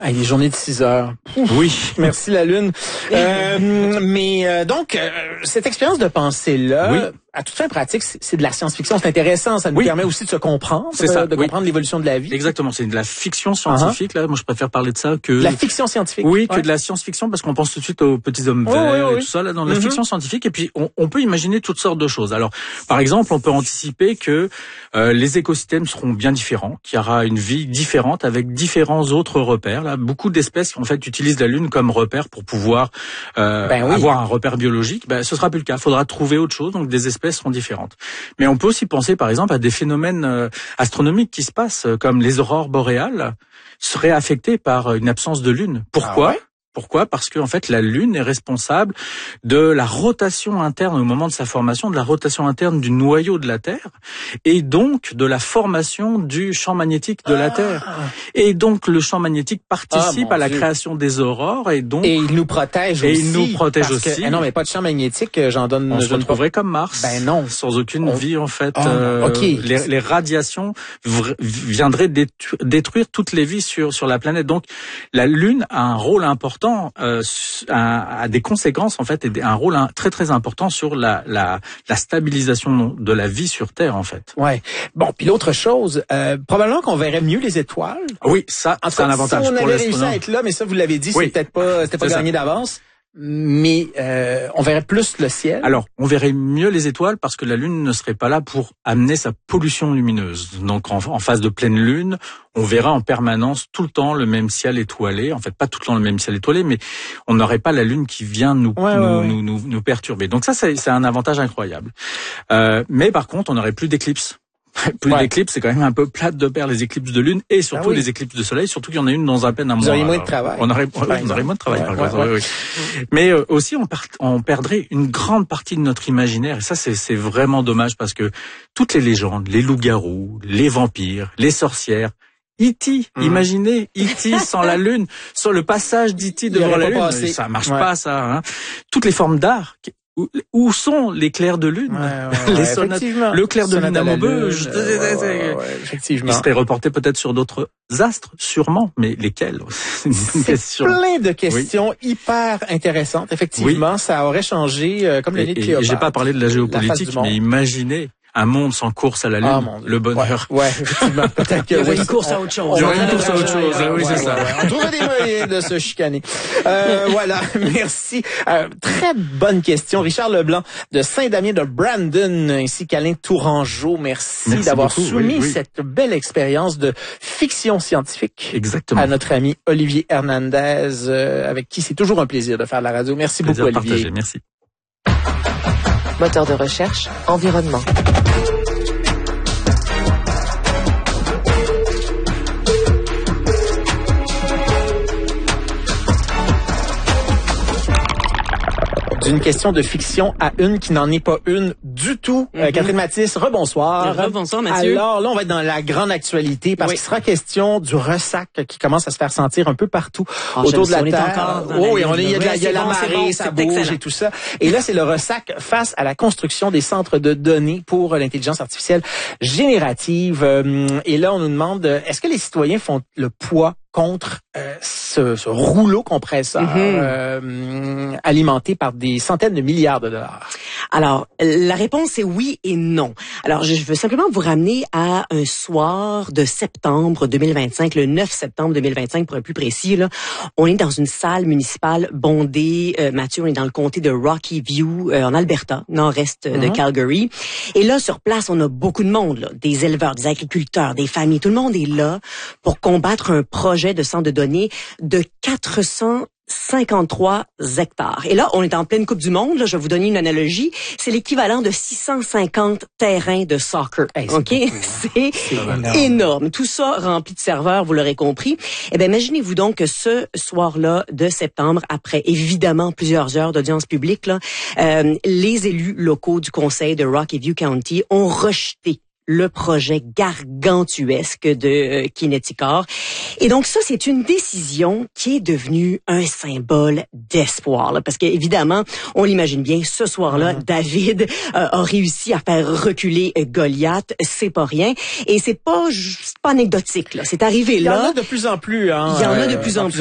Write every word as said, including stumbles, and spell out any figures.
Ah, les journées de six heures. Ouf, oui. Merci la Lune. Euh, mais euh, donc, euh, cette expérience de pensée-là, oui. à toute fin pratique, c'est, c'est de la science-fiction. C'est intéressant. Ça nous oui. permet aussi de se comprendre, c'est ça, de oui. comprendre l'évolution de la vie. Exactement. C'est de la fiction scientifique. Uh-huh. Là, moi, je préfère parler de ça que... La fiction scientifique. Oui, que ouais. de la science-fiction, parce qu'on pense tout de suite aux petits hommes oh, verts oui, oui. et tout ça, là, dans la mm-hmm. fiction scientifique. Et puis, on, on peut imaginer toutes sortes de choses. Alors, par exemple, on peut anticiper que euh, les écosystèmes seront bien différents, qu'il y aura une vie différente avec différents autres repères. Là, beaucoup d'espèces en fait utilisent la Lune comme repère pour pouvoir euh, ben oui. avoir un repère biologique. Ben, ce sera plus le cas. Il faudra trouver autre chose. Donc, des espèces seront différentes. Mais on peut aussi penser, par exemple, à des phénomènes euh, astronomiques qui se passent, comme les aurores boréales seraient affectées par une absence de Lune. Pourquoi ? Ah ouais ? Pourquoi ? Parce que en fait, la Lune est responsable de la rotation interne au moment de sa formation, de la rotation interne du noyau de la Terre, et donc de la formation du champ magnétique de la Terre. Ah. Et donc le champ magnétique participe ah, à la Dieu. création des aurores, et donc et il nous protège et aussi. Et il nous protège parce aussi. Que, non, mais pas de champ magnétique. J'en donne. On je se retrouverait comme Mars. Ben non, sans aucune On... vie en fait. Oh, euh, okay. les, les radiations v- viendraient détru- détruire toutes les vies sur sur la planète. Donc la Lune a un rôle important. Euh, a, a des conséquences en fait et un rôle très très important sur la la, la stabilisation de la vie sur Terre en fait. Ouais. Bon, puis l'autre chose, euh, probablement qu'on verrait mieux les étoiles. Oui, ça en c'est un avantage si on pour avait réussi à être là, mais ça vous l'avez dit, oui. c'est peut-être pas c'était pas c'est gagné ça. d'avance. Mais euh, on verrait plus le ciel. Alors, on verrait mieux les étoiles parce que la Lune ne serait pas là pour amener sa pollution lumineuse. Donc, en, en phase de pleine Lune, on verra en permanence tout le temps le même ciel étoilé. En fait, pas tout le temps le même ciel étoilé, mais on n'aurait pas la Lune qui vient nous ouais, nous, ouais, nous, nous, nous perturber. Donc ça, c'est, c'est un avantage incroyable. Euh, mais par contre, on n'aurait plus d'éclipses. Plus ouais. d'éclipses, c'est quand même un peu plate de perdre les éclipses de lune et surtout ah oui. les éclipses de soleil, surtout qu'il y en a une dans à peine un mois. Vous auriez moins de travail. On aurait, on aurait moins de travail, ouais, par exemple. Ouais, ouais. Oui. Mais euh, aussi, on, part, on perdrait une grande partie de notre imaginaire et ça, c'est, c'est vraiment dommage parce que toutes les légendes, les loups-garous, les vampires, les sorcières, E T, mmh. imaginez E T sans la Lune, sur le passage d'E T devant la Lune, passé. ça marche ouais. pas, ça. Hein. Toutes les formes d'art. Où, où sont les clairs de lune, ouais, ouais, les ouais, sonates, le clair de lune à Maubeuge, euh, ouais, ouais, ouais, effectivement. Il serait reporté peut-être sur d'autres astres, sûrement, mais lesquels? C'est question. Plein de questions oui. hyper intéressantes. Effectivement, oui. ça aurait changé, euh, comme l'année de Cléopâtre. Et j'ai pas parlé de la géopolitique, la mais imaginez. Un monde sans course à la Lune, ah, le bonheur. Ouais, ouais effectivement. Peut-être qu'il y aurait une course à autre chose. Il y aurait une course à autre chose, ah, oui, ouais, c'est ouais, ça. Ouais. On trouverait des moyens de se chicaner. Euh, voilà, merci. Euh, très bonne question. Richard Leblanc de Saint-Damien de Brandon, ainsi qu'Alain Tourangeau. Merci, merci d'avoir beaucoup, soumis oui, oui. cette belle expérience de fiction scientifique Exactement. à notre ami Olivier Hernandez, euh, avec qui c'est toujours un plaisir de faire la radio. Merci plaisir beaucoup, Olivier. Partagé. Merci. Moteur de recherche, environnement. D'une question de fiction à une qui n'en est pas une du tout. Mm-hmm. Euh, Catherine Mathis, rebonsoir. Rebonsoir, Mathieu. Alors là, on va être dans la grande actualité parce oui. qu'il sera question du ressac qui commence à se faire sentir un peu partout oh, autour de la on Terre. Est encore oh, oui, on est, il y a, de la, oui, il y a la bon, marée, bon, ça bouge excellent. et tout ça. Et là, c'est le ressac face à la construction des centres de données pour l'intelligence artificielle générative. Et là, on nous demande, est-ce que les citoyens font le poids contre euh, ce, ce rouleau compresseur mm-hmm. euh, alimenté par des centaines de milliards de dollars? Alors, la réponse est oui et non. Alors, je veux simplement vous ramener à un soir de septembre deux mille vingt-cinq, le neuf septembre deux mille vingt-cinq pour être plus précis. Là, on est dans une salle municipale bondée. Euh, Mathieu, on est dans le comté de Rocky View, euh, en Alberta, nord-est mm-hmm. de Calgary. Et là, sur place, on a beaucoup de monde, là, des éleveurs, des agriculteurs, des familles. Tout le monde est là pour combattre un projet de centre de données de quatre cent cinquante-trois hectares. Et là, on est en pleine Coupe du Monde. Là, je vais vous donner une analogie. C'est l'équivalent de six cent cinquante terrains de soccer. Hey, c'est OK? Beaucoup, c'est, c'est énorme. énorme. Tout ça rempli de serveurs, vous l'aurez compris. Eh bien, imaginez-vous donc que ce soir-là de septembre, après évidemment plusieurs heures d'audience publique, là, euh, les élus locaux du conseil de Rocky View County ont rejeté le projet gargantuesque de euh, Kineticor. Et donc ça, c'est une décision qui est devenue un symbole d'espoir, là, parce qu'évidemment, on l'imagine bien, ce soir-là, mmh. David euh, a réussi à faire reculer euh, Goliath, c'est pas rien, et c'est pas, c'est pas anecdotique, là. C'est arrivé là. Il y en a de plus en plus, hein. Il y en a de plus en plus.